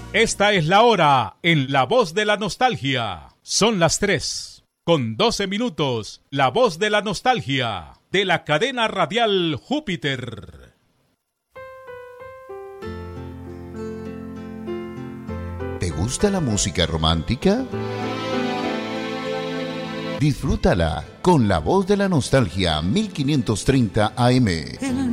Esta es la hora en La Voz de la Nostalgia. Son las 3:12. La Voz de la Nostalgia, de la cadena radial Júpiter. ¿Te gusta la música romántica? Disfrútala con La Voz de la Nostalgia 1530 AM.